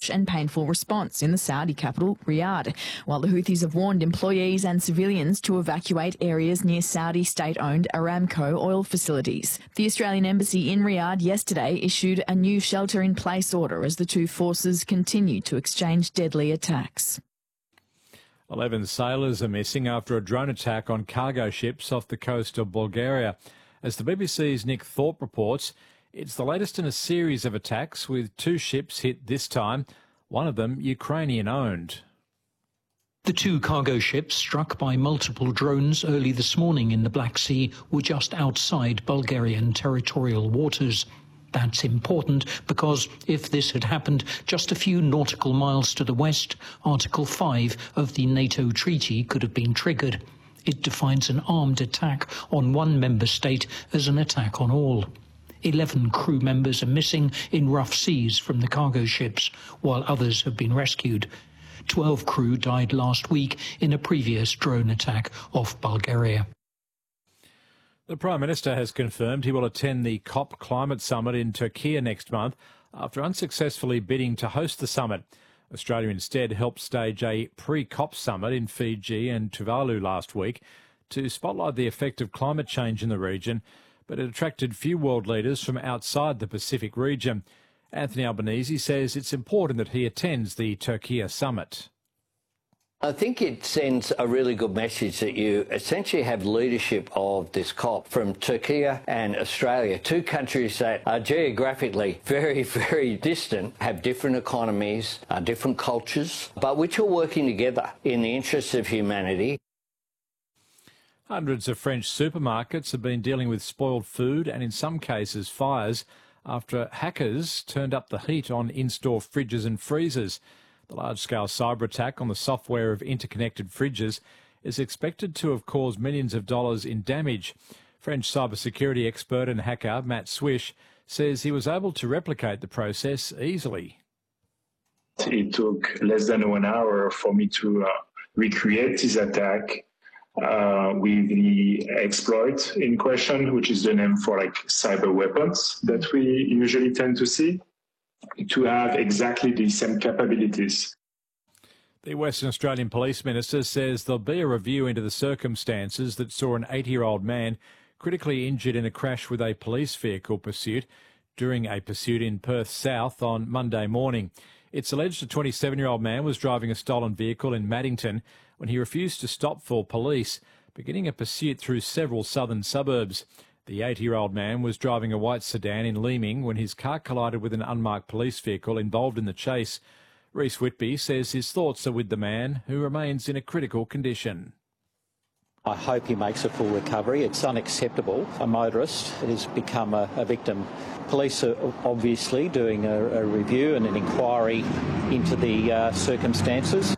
harsh and painful response in the Saudi capital, Riyadh, while the Houthis have warned employees and civilians to evacuate areas near Saudi state-owned Aramco oil facilities. The Australian Embassy in Riyadh yesterday issued a new shelter-in-place order as the two forces continue to exchange deadly attacks. 11 sailors are missing after a drone attack on cargo ships off the coast of Bulgaria. As the BBC's Nick Thorpe reports, it's the latest in a series of attacks with 2 ships hit this time, one of them Ukrainian-owned. The 2 cargo ships struck by multiple drones early this morning in the Black Sea were just outside Bulgarian territorial waters. That's important because if this had happened just a few nautical miles to the west, Article 5 of the NATO treaty could have been triggered. It defines an armed attack on one member state as an attack on all. 11 crew members are missing in rough seas from the cargo ships, while others have been rescued. 12 crew died last week in a previous drone attack off Bulgaria. The Prime Minister has confirmed he will attend the COP Climate Summit in Turkey next month after unsuccessfully bidding to host the summit. Australia instead helped stage a pre-COP summit in Fiji and Tuvalu last week to spotlight the effect of climate change in the region, but it attracted few world leaders from outside the Pacific region. Anthony Albanese says it's important that he attends the Turkey summit. I think it sends a really good message that you essentially have leadership of this COP from Turkey and Australia, 2 countries that are geographically very, very distant, have different economies, different cultures, but which are working together in the interests of humanity. Hundreds of French supermarkets have been dealing with spoiled food and in some cases fires after hackers turned up the heat on in-store fridges and freezers. The large-scale cyber attack on the software of interconnected fridges is expected to have caused millions of dollars in damage. French cybersecurity expert and hacker Matt Swish says he was able to replicate the process easily. It took less than 1 hour for me to recreate this attack with the exploit in question, which is the name for cyber weapons that we usually tend to see, to have exactly the same capabilities. The Western Australian Police Minister says there'll be a review into the circumstances that saw an 80-year-old man critically injured in a crash with a police vehicle pursuit during a pursuit in Perth South on Monday morning. It's alleged a 27-year-old man was driving a stolen vehicle in Maddington when he refused to stop for police, beginning a pursuit through several southern suburbs. The 80-year-old man was driving a white sedan in Leeming when his car collided with an unmarked police vehicle involved in the chase. Rhys Whitby says his thoughts are with the man, who remains in a critical condition. I hope he makes a full recovery. It's unacceptable. A motorist has become a victim. Police are obviously doing a review and an inquiry into the circumstances.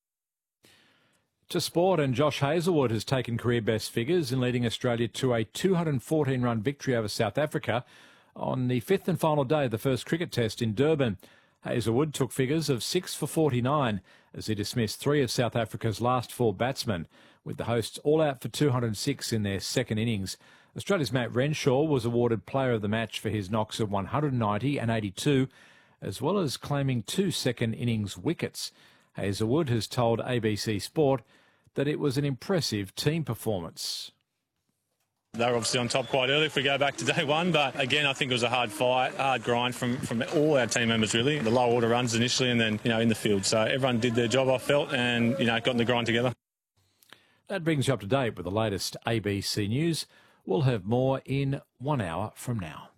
To sport, and Josh Hazlewood has taken career best figures in leading Australia to a 214-run victory over South Africa on the 5th and final day of the first cricket test in Durban. Hazlewood took figures of 6 for 49 as he dismissed 3 of South Africa's last 4 batsmen, with the hosts all out for 206 in their second innings. Australia's Matt Renshaw was awarded Player of the Match for his knocks of 190 and 82, as well as claiming 2 second innings wickets. Hazlewood has told ABC Sport that it was an impressive team performance. They were obviously on top quite early if we go back to day one, but again, I think it was a hard fight, hard grind from all our team members really. The low order runs initially and then, in the field. So everyone did their job, I felt, and, got in the grind together. That brings you up to date with the latest ABC News. We'll have more in 1 hour from now.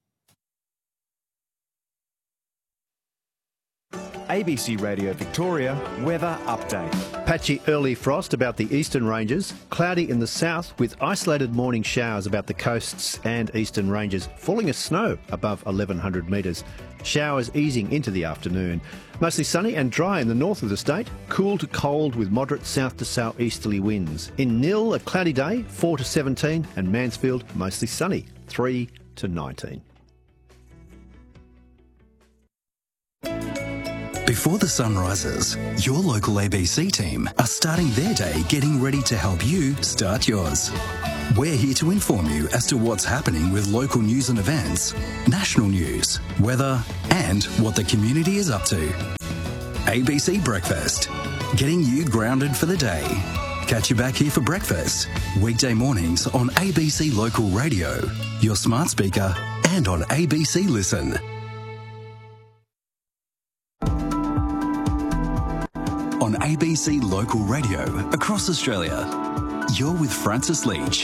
ABC Radio Victoria weather update. Patchy early frost about the eastern ranges, cloudy in the south with isolated morning showers about the coasts and eastern ranges, falling as snow above 1,100 metres. Showers easing into the afternoon. Mostly sunny and dry in the north of the state, cool to cold with moderate south to southeasterly winds. In Nil, a cloudy day, 4 to 17, and Mansfield, mostly sunny, 3 to 19. Before the sun rises, your local ABC team are starting their day getting ready to help you start yours. We're here to inform you as to what's happening with local news and events, national news, weather, and what the community is up to. ABC Breakfast, getting you grounded for the day. Catch you back here for breakfast, weekday mornings on ABC Local Radio, your smart speaker, and on ABC Listen. On ABC Local Radio across Australia, you're with Francis Leach.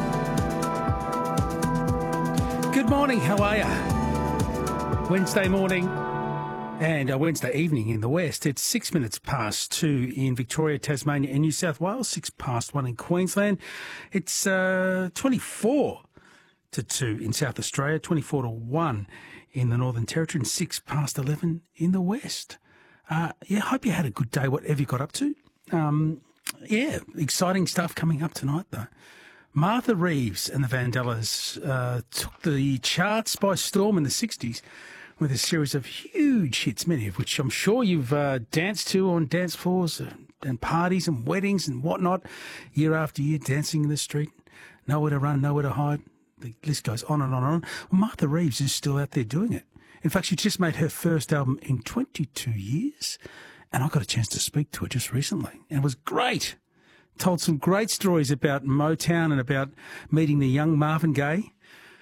Good morning, how are you? Wednesday morning and Wednesday evening in the West. It's 6 minutes past 2 in Victoria, Tasmania and New South Wales, 6 past 1 in Queensland. It's 24 to 2 in South Australia, 24 to 1 in the Northern Territory, and 6 past 11 in the West. Hope you had a good day, whatever you got up to. Exciting stuff coming up tonight, though. Martha Reeves and the Vandellas took the charts by storm in the 60s with a series of huge hits, many of which I'm sure you've danced to on dance floors and parties and weddings and whatnot, year after year, dancing in the street, nowhere to run, nowhere to hide. The list goes on and on and on. Well, Martha Reeves is still out there doing it. In fact, she just made her first album in 22 years, and I got a chance to speak to her just recently, and it was great. Told some great stories about Motown and about meeting the young Marvin Gaye,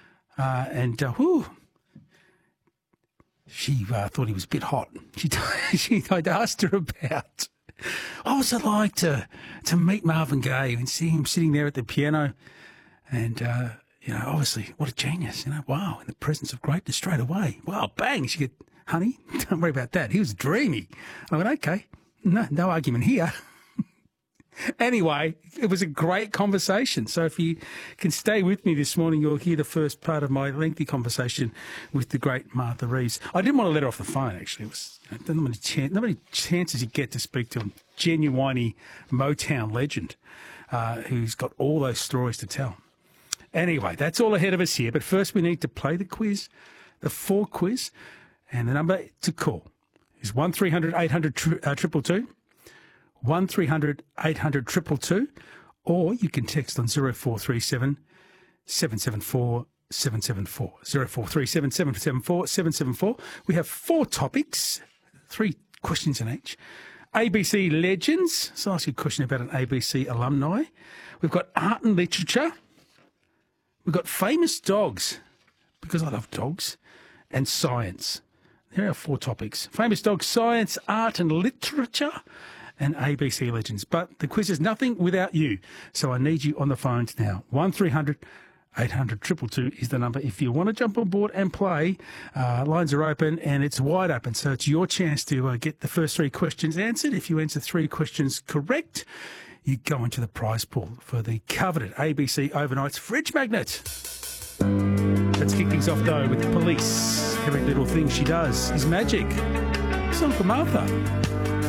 she thought he was a bit hot. I'd asked her about what was it like to meet Marvin Gaye and see him sitting there at the piano, and obviously, what a genius, wow, in the presence of greatness straight away. Wow, bang, she said, honey, don't worry about that. He was dreamy. I went, okay, no argument here. Anyway, it was a great conversation. So if you can stay with me this morning, you'll hear the first part of my lengthy conversation with the great Martha Reeves. I didn't want to let her off the phone, actually. It was not many chances you get to speak to a genuine Motown legend who's got all those stories to tell. Anyway, that's all ahead of us here. But first we need to play the quiz, the 4 quiz. And the number to call is 1300 800 222, 1300 800 222, or you can text on 0437 774 774. 0437 774 774. We have 4 topics, 3 questions in each. ABC legends. So I'll ask you a question about an ABC alumni. We've got art and literature. We've got famous dogs, because I love dogs, and science. There are 4 topics. Famous dogs, science, art and literature, and ABC legends. But the quiz is nothing without you, so I need you on the phones now. 1300 800 222 is the number. If you want to jump on board and play, lines are open and it's wide open, so it's your chance to get the first 3 questions answered. If you answer 3 questions correct, you go into the prize pool for the coveted ABC Overnights fridge magnet. Let's kick things off, though, with Police. Every little thing she does is magic. Song for Martha.